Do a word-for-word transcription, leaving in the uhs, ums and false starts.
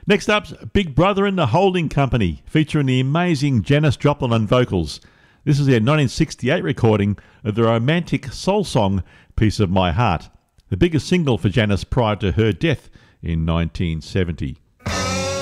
Next up's Big Brother and the Holding Company, featuring the amazing Janis Joplin on vocals. This is their nineteen sixty-eight recording of the romantic soul song Piece of My Heart, the biggest single for Janis prior to her death in nineteen seventy.